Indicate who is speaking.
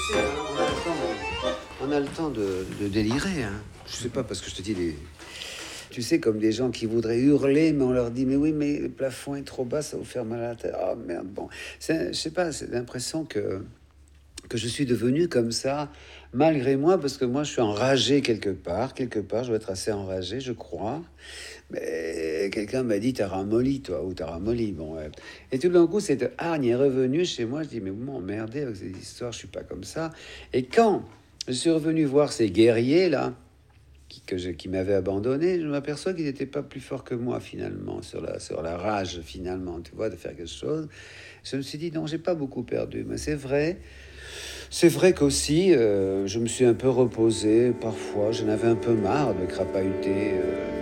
Speaker 1: sais, hein, on a le temps de délirer. Hein. Je sais pas, parce que je te dis des... Tu sais, comme des gens qui voudraient hurler, mais on leur dit, mais oui, mais le plafond est trop bas, ça va vous faire mal à la tête. Oh merde, bon. Je sais pas, c'est l'impression que je suis devenu comme ça, malgré moi, parce que moi, je suis enragé quelque part. Quelque part, je dois être assez enragé, je crois. Mais quelqu'un m'a dit, t'as ramolli, toi, ou t'as ramolli. Bon, ouais. Et tout d'un coup, cette hargne est revenue chez moi. Je dis, mais vous m'emmerdez avec ces histoires, je suis pas comme ça. Et quand je suis revenu voir ces guerriers, là, qui m'avaient abandonné, je m'aperçois qu'ils n'étaient pas plus forts que moi, finalement, sur la rage, finalement, tu vois, de faire quelque chose. Je me suis dit, non, j'ai pas beaucoup perdu. Mais c'est vrai. C'est vrai qu'aussi, je me suis un peu reposé parfois. J'en avais un peu marre de crapahuter.